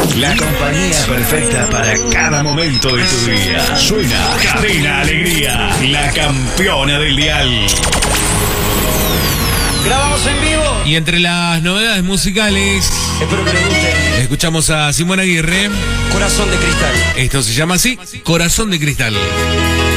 La compañía perfecta para cada momento de tu día. Suena Cadena Alegría, la campeona del dial. Grabamos en vivo. Y entre las novedades musicales, Espero que les guste. escuchamos a Simón Aguirre. Corazón de cristal. Esto se llama así, Corazón de Cristal.